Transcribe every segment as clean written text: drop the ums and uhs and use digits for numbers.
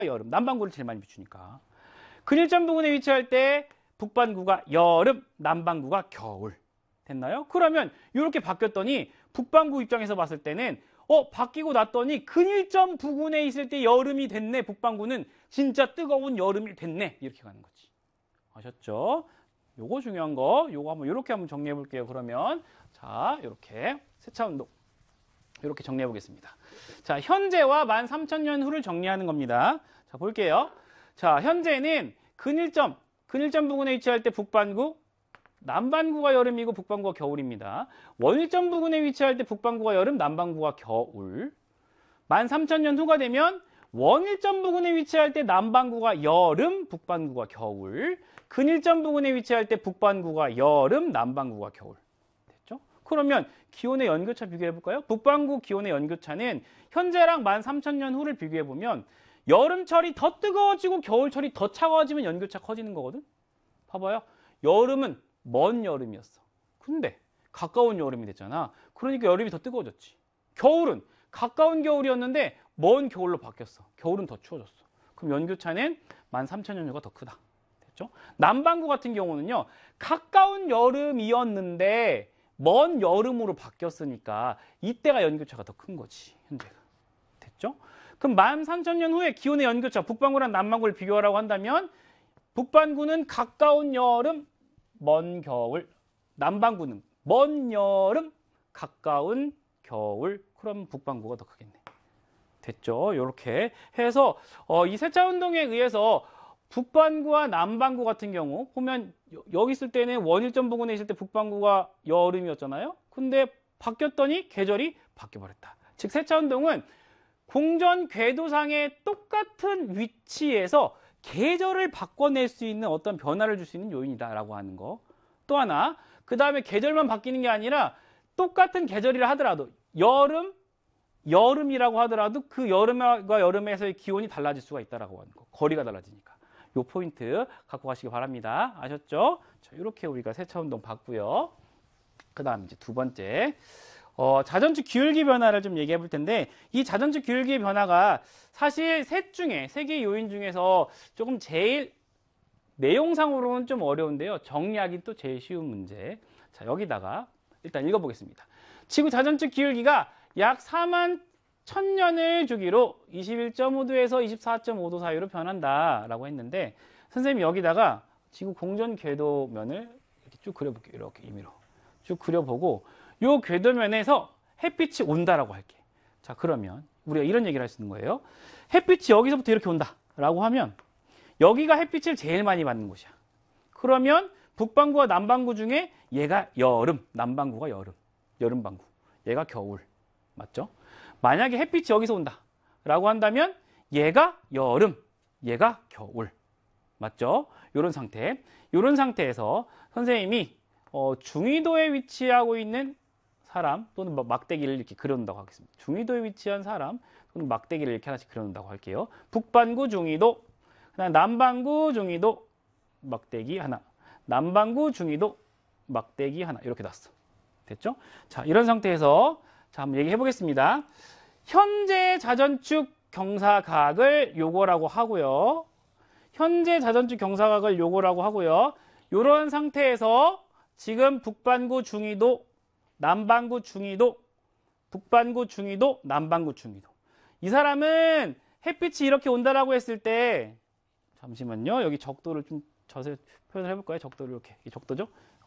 여름, 남반구를 제일 많이 비추니까. 근일점 부근에 위치할 때 북반구가 여름, 남반구가 겨울. 됐나요? 그러면 이렇게 바뀌었더니 북반구 입장에서 봤을 때는 바뀌고 났더니 근일점 부근에 있을 때 여름이 됐네. 북반구는 진짜 뜨거운 여름이 됐네. 이렇게 가는 거지. 아셨죠? 요거 중요한 거. 요거 이렇게 한번 정리해 볼게요. 그러면 자, 이렇게 세차 운동 이렇게 정리해 보겠습니다. 자, 현재와 13,000년 후를 정리하는 겁니다. 자, 볼게요. 자, 현재는 근일점 부근에 위치할 때 북반구, 남반구가 여름이고 북반구가 겨울입니다. 원일점 부근에 위치할 때 북반구가 여름, 남반구가 겨울. 13,000년 후가 되면 원일점 부근에 위치할 때 남반구가 여름, 북반구가 겨울. 근일점 부근에 위치할 때 북반구가 여름, 남반구가 겨울. 됐죠? 그러면 기온의 연교차 비교해 볼까요? 북반구 기온의 연교차는 현재랑 13,000년 후를 비교해 보면 여름철이 더 뜨거워지고 겨울철이 더 차가워지면 연교차 커지는 거거든. 봐봐요. 여름은 먼 여름이었어. 근데 가까운 여름이 됐잖아. 그러니까 여름이 더 뜨거워졌지. 겨울은 가까운 겨울이었는데 먼 겨울로 바뀌었어. 겨울은 더 추워졌어. 그럼 연교차는 13,000년 후가 더 크다. 됐죠? 남반구 같은 경우는요. 가까운 여름이었는데 먼 여름으로 바뀌었으니까 이때가 연교차가 더 큰 거지. 현재가. 됐죠? 그럼 13,000년 후에 기온의 연교차 북반구랑 남반구를 비교하라고 한다면 북반구는 가까운 여름, 먼 겨울. 남반구는 먼 여름, 가까운 겨울. 그럼 북반구가 더 크겠네. 됐죠? 이렇게 해서 이 세차 운동에 의해서 북반구와 남반구 같은 경우 보면 여기 있을 때는 원일점 부근에 있을 때 북반구가 여름이었잖아요. 근데 바뀌었더니 계절이 바뀌어버렸다. 즉 세차 운동은 공전 궤도상의 똑같은 위치에서 계절을 바꿔낼 수 있는 어떤 변화를 줄 수 있는 요인이다라고 하는 거. 또 하나, 그 다음에 계절만 바뀌는 게 아니라 똑같은 계절이라 하더라도 여름이라고 하더라도 그 여름과 여름에서의 기온이 달라질 수가 있다라고 하는 거. 거리가 달라지니까. 요 포인트 갖고 가시기 바랍니다. 아셨죠? 자, 이렇게 우리가 세차 운동 봤고요. 그 다음 이제 두 번째. 자전축 기울기 변화를 좀 얘기해 볼 텐데, 이 자전축 기울기의 변화가 사실 세 개의 요인 중에서 조금 제일 내용상으로는 좀 어려운데요. 정리하기 또 제일 쉬운 문제. 자, 여기다가 일단 읽어보겠습니다. 지구 자전축 기울기가 약 41,000년을 주기로 21.5도에서 24.5도 사이로 변한다 라고 했는데, 선생님이 여기다가 지구 공전 궤도면을 이렇게 쭉 그려볼게요. 이렇게 임의로 쭉 그려보고 요 궤도면에서 햇빛이 온다라고 할게. 자, 그러면 우리가 이런 얘기를 할 수 있는 거예요. 햇빛이 여기서부터 이렇게 온다라고 하면 여기가 햇빛을 제일 많이 받는 곳이야. 그러면 북반구와 남반구 중에 얘가 여름, 남반구가 여름반구. 얘가 겨울. 맞죠? 만약에 햇빛이 여기서 온다라고 한다면 얘가 여름, 얘가 겨울. 맞죠? 요런 상태. 요런 상태에서 선생님이 중위도에 위치하고 있는 사람 또는 막대기를 이렇게 그려놓는다고 하겠습니다. 중위도에 위치한 사람 또는 막대기를 이렇게 하나씩 그려놓는다고 할게요. 북반구 중위도, 그다음 남반구 중위도, 막대기 하나. 남반구 중위도, 막대기 하나. 이렇게 놨어. 됐죠? 자, 이런 상태에서 자, 한번 얘기해 보겠습니다. 현재 자전축 경사각을 요거라고 하고요. 현재 자전축 경사각을 요거라고 하고요. 요런 상태에서 지금 북반구 중위도, 남반구 중위도, 북반구 중위도, 남반구 중위도. 이 사람은 햇빛이 이렇게 온다라고 했을 때, 잠시만요. 여기 적도를 좀 자세히 표현을 해볼까요? 적도를 이렇게. 이 적도죠?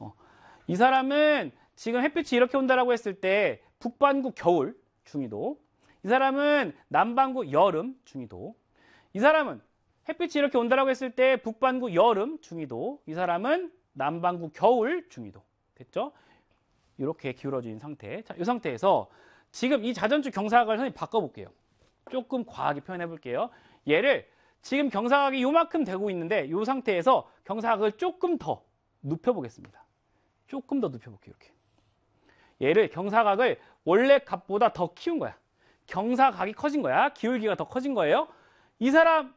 이 사람은 지금 햇빛이 이렇게 온다라고 했을 때, 북반구 겨울, 중위도. 이 사람은 남반구 여름, 중위도. 이 사람은 햇빛이 이렇게 온다라고 했을 때, 북반구 여름, 중위도. 이 사람은 남반구 겨울, 중위도. 됐죠? 이렇게 기울어진 상태. 자, 이 상태에서 지금 이 자전축 경사각을 선생님 바꿔볼게요. 조금 과하게 표현해 볼게요. 얘를 지금 경사각이 요만큼 되고 있는데 이 상태에서 경사각을 조금 더 눕혀보겠습니다. 조금 더 눕혀볼게요. 이렇게. 얘를 경사각을 원래 값보다 더 키운 거야. 경사각이 커진 거야. 기울기가 더 커진 거예요. 이 사람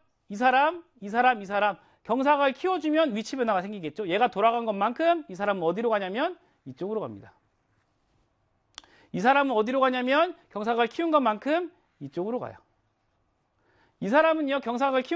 경사각을 키워주면 위치 변화가 생기겠죠. 얘가 돌아간 것만큼 이 사람은 어디로 가냐면 이쪽으로 갑니다. 이 사람은 어디로 가냐면 경사각을 키운 것만큼 이쪽으로 가요. 이 사람은요, 경상을 키운